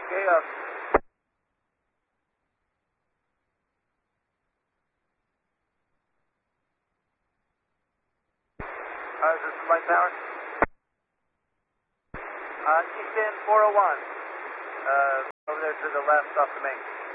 Okay, is this Light Tower? East End 401. Over there to the left off the main.